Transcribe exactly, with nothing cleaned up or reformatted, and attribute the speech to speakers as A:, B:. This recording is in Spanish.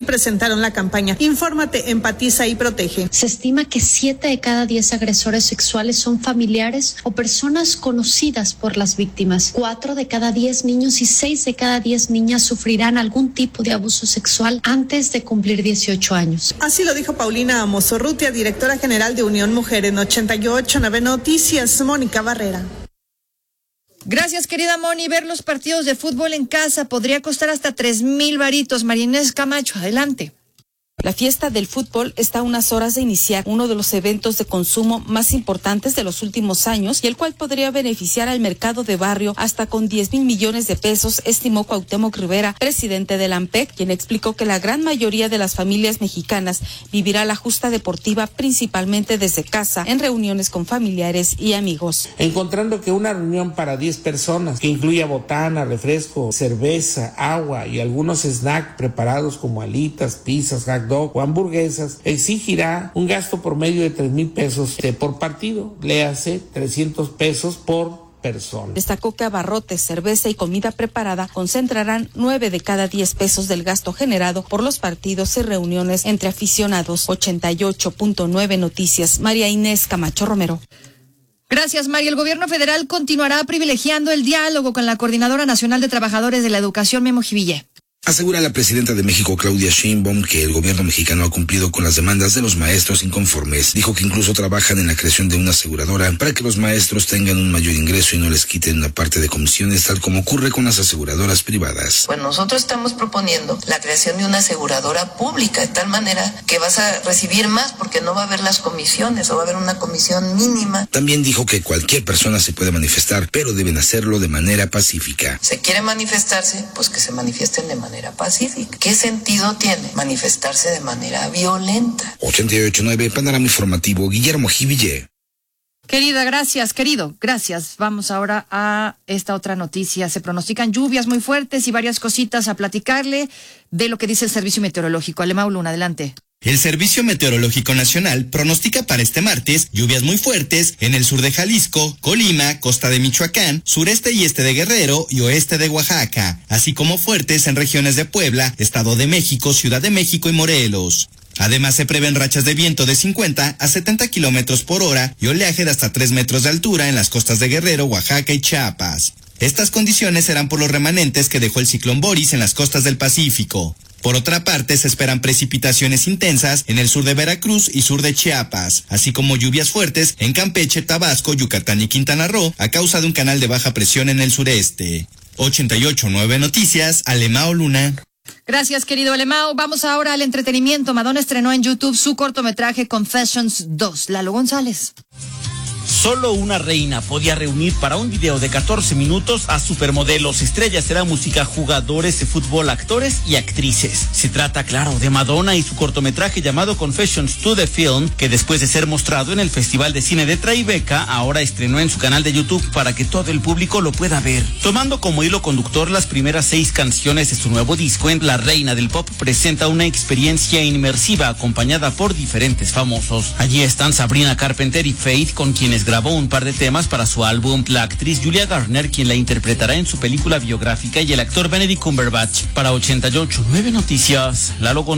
A: presentaron la campaña Infórmate, empatiza y protege.
B: Se estima que siete de cada diez agresores sexuales son familiares o personas conocidas por las víctimas. Cuatro de cada diez niños y seis de cada diez niñas sufrirán algún tipo de abuso sexual antes de cumplir dieciocho años.
A: Así lo dijo Paulina Amosorrutia, directora general de Unión Mujer. En ochenta y ocho punto nueve Noticias, Mónica Barrera.
C: Gracias, querida Moni. Ver los partidos de fútbol en casa podría costar hasta tres mil varitos. María Inés Camacho, adelante.
D: La fiesta del fútbol está a unas horas de iniciar uno de los eventos de consumo más importantes de los últimos años y el cual podría beneficiar al mercado de barrio hasta con diez mil millones de pesos, estimó Cuauhtémoc Rivera, presidente del AMPEC, quien explicó que la gran mayoría de las familias mexicanas vivirá la justa deportiva principalmente desde casa, en reuniones con familiares y amigos.
E: Encontrando que una reunión para diez personas, que incluya botana, refresco, cerveza, agua y algunos snacks preparados como alitas, pizzas, hot dog o hamburguesas, exigirá un gasto promedio de tres mil pesos por partido, le hace trescientos pesos por persona.
D: Destacó que abarrotes, cerveza y comida preparada concentrarán nueve de cada diez pesos del gasto generado por los partidos y reuniones entre aficionados. ochenta y ocho punto nueve Noticias, María Inés Camacho Romero.
C: Gracias, María. El gobierno federal continuará privilegiando el diálogo con la Coordinadora Nacional de Trabajadores de la Educación, Memo Jiville.
F: Asegura la presidenta de México, Claudia Sheinbaum, que el gobierno mexicano ha cumplido con las demandas de los maestros inconformes. Dijo que incluso trabajan en la creación de una aseguradora para que los maestros tengan un mayor ingreso y no les quiten una parte de comisiones, tal como ocurre con las aseguradoras privadas.
G: Bueno, nosotros estamos proponiendo la creación de una aseguradora pública, de tal manera que vas a recibir más porque no va a haber las comisiones o va a haber una comisión mínima.
F: También dijo que cualquier persona se puede manifestar, pero deben hacerlo de manera pacífica.
G: ¿Se quiere manifestarse? Pues que se manifiesten de manera manera pacífica. ¿Qué sentido tiene manifestarse de manera violenta?
F: ochenta y ocho punto nueve, Panorama Informativo, Guillermo Jiville.
C: Querida, gracias, querido, gracias. Vamos ahora a esta otra noticia. Se pronostican lluvias muy fuertes y varias cositas a platicarle de lo que dice el Servicio Meteorológico. Alemão Luna, adelante.
H: El Servicio Meteorológico Nacional pronostica para este martes lluvias muy fuertes en el sur de Jalisco, Colima, costa de Michoacán, sureste y este de Guerrero y oeste de Oaxaca, así como fuertes en regiones de Puebla, Estado de México, Ciudad de México y Morelos. Además, se prevén rachas de viento de cincuenta a setenta kilómetros por hora y oleaje de hasta tres metros de altura en las costas de Guerrero, Oaxaca y Chiapas. Estas condiciones serán por los remanentes que dejó el ciclón Boris en las costas del Pacífico. Por otra parte, se esperan precipitaciones intensas en el sur de Veracruz y sur de Chiapas, así como lluvias fuertes en Campeche, Tabasco, Yucatán y Quintana Roo a causa de un canal de baja presión en el sureste. ochenta y ocho punto nueve Noticias, Alemão Luna.
C: Gracias, querido Alemão. Vamos ahora al entretenimiento. Madonna estrenó en YouTube su cortometraje Confessions dos. Lalo González.
I: Solo una reina podía reunir para un video de catorce minutos a supermodelos, estrellas de la música, jugadores de fútbol, actores y actrices. Se trata, claro, de Madonna y su cortometraje llamado Confessions dos The Film, que después de ser mostrado en el Festival de Cine de Tribeca, ahora estrenó en su canal de YouTube para que todo el público lo pueda ver. Tomando como hilo conductor las primeras seis canciones de su nuevo disco, la reina del pop presenta una experiencia inmersiva acompañada por diferentes famosos. Allí están Sabrina Carpenter y Faith, con quienes grabó un par de temas para su álbum, la actriz Julia Garner, quien la interpretará en su película biográfica, y el actor Benedict Cumberbatch. Para ochenta y ocho punto nueve Noticias, Lalo González.